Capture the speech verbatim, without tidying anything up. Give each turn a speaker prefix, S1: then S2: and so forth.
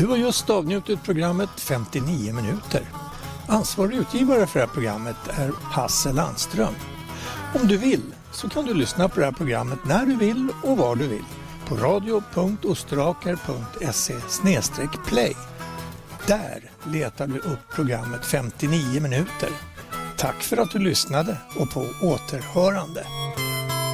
S1: Du har just avnjutit programmet femtionio minuter. Ansvarig utgivare för det här programmet är Hasse Landström. Om du vill så kan du lyssna på det här programmet när du vill och var du vill på radio punkt osterhaker punkt se slash play. Där letar du upp programmet femtionio minuter. Tack för att du lyssnade och på återhörande.